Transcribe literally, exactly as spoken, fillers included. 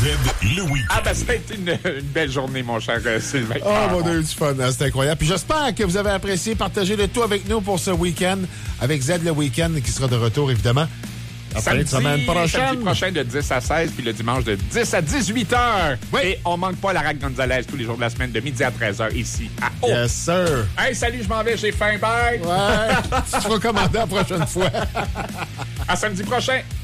le week-end. Ah, ben, ça a été une, une belle journée, mon cher euh, Sylvain. Oh, mon Dieu, du fun. C'était incroyable. Puis j'espère que vous avez apprécié. Partagez le tout avec nous pour ce week-end. Avec Z le week-end qui sera de retour, évidemment. La fin de semaine prochaine. Samedi prochain de dix à seize, puis le dimanche de dix à dix-huit heures. Oui. Et on manque pas la Rac Gonzalez tous les jours de la semaine de midi à treize heures ici à Haut. Yes, sir. Hey, salut, je m'en vais, j'ai faim, bye. Ouais. Tu te feras commander la prochaine fois. À samedi prochain.